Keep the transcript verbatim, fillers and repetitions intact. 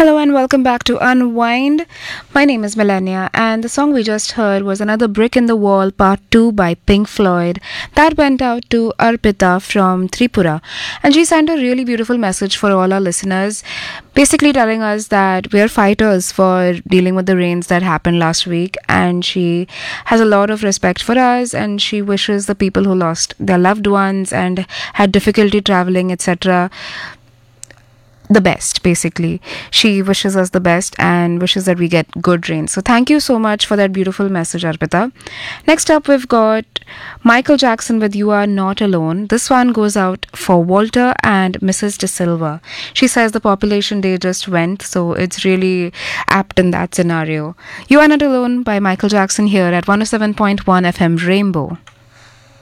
Hello and welcome back to Unwind. My name is Melania, and the song we just heard was Another Brick in the Wall Part two by Pink Floyd. That went out to Arpita from Tripura. And she sent a really beautiful message for all our listeners, basically telling us that we're fighters for dealing with the rains that happened last week. And she has a lot of respect for us, and she wishes the people who lost their loved ones and had difficulty traveling, et cetera, the best. Basically, she wishes us the best and wishes that we get good rain. So thank you so much for that beautiful message, Arpita. Next up, we've got Michael Jackson with You Are Not Alone. This one goes out for Walter and Missus De Silva. She says the population day just went, so it's really apt in that scenario. You Are Not Alone by Michael Jackson here at one oh seven point one F M Rainbow.